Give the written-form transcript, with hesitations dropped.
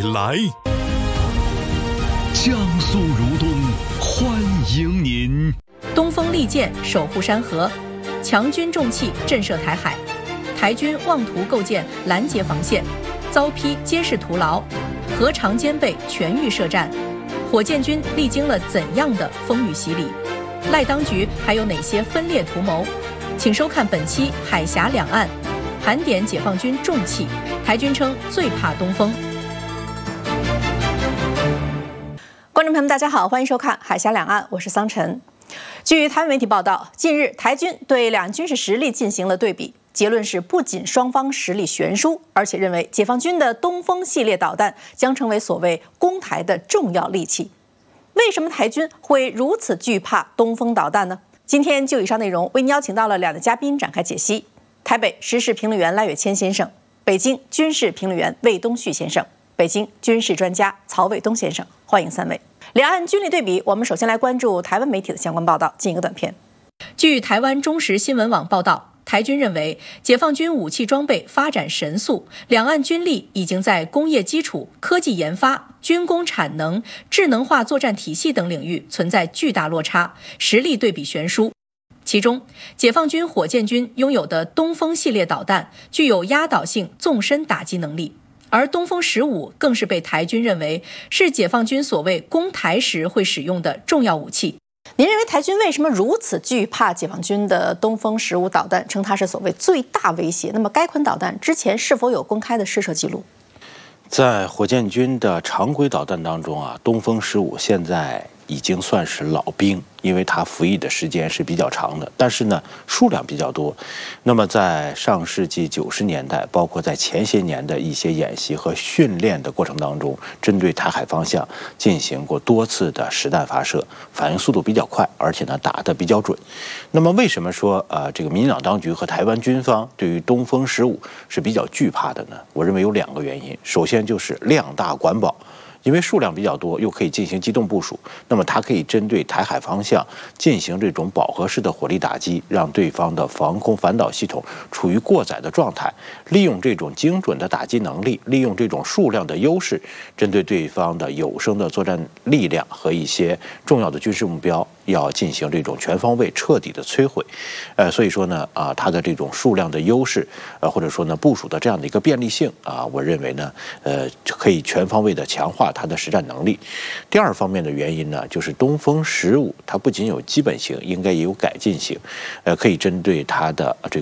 来。江苏如东，欢迎您。 东风利剑守护山河，强军重器震慑台海，台军妄图构建拦截防线，遭批皆是徒劳，何尝兼备全域设战？火箭军历经了怎样的风雨洗礼？赖当局还有哪些分裂图谋？请收看本期《海峡两岸》，盘点解放军重器，台军称最怕东风。观众朋友们，大家好，欢迎收看《海峡两岸》，我是桑晨。据台湾媒体报道，近日台军对两岸军事实力进行了对比，结论是不仅双方实力悬殊，而且认为解放军的东风系列导弹将成为所谓攻台的重要利器。为什么台军会如此惧怕东风导弹呢？今天就以上内容为您邀请到了两位嘉宾展开解析：台北时事评论员赖岳谦先生，北京军事评论员魏东旭先生，北京军事专家曹卫东先生，欢迎三位。两岸军力对比，我们首先来关注台湾媒体的相关报道，进一个短片。据台湾中时新闻网报道，台军认为解放军武器装备发展神速，两岸军力已经在工业基础、科技研发、军工产能、智能化作战体系等领域存在巨大落差，实力对比悬殊。其中，解放军火箭军拥有的东风系列导弹具有压倒性纵深打击能力，而东风15更是被台军认为是解放军所谓攻台时会使用的重要武器。您认为台军为什么如此惧怕解放军的东风15导弹，称它是所谓最大威胁？那么该款导弹之前是否有公开的试射记录？ 在火箭军的常规导弹当中啊，东风15现在已经算是老兵，因为它服役的时间是比较长的，但是呢数量比较多。那么在上世纪90年代，包括在前些年的一些演习和训练的过程当中，针对台海方向进行过多次的实弹发射，反应速度比较快，而且呢打得比较准。那么为什么说这个民进党当局和台湾军方对于东风15是比较惧怕的呢？我认为有两个原因，首先就是量大管饱。因为数量比较多，又可以进行机动部署，那么它可以针对台海方向进行这种饱和式的火力打击，让对方的防空反导系统处于过载的状态，利用这种精准的打击能力，利用这种数量的优势，针对对方的有生的作战力量和一些重要的军事目标，要进行这种全方位彻底的摧毁。所以说呢，它的这种数量的优势，或者说呢部署的这样的一个便利性我认为呢，可以全方位的强化它的实战能力。第二方面的原因呢，就是东风15它不仅有基本型，应该也有改进型，可以针对它的这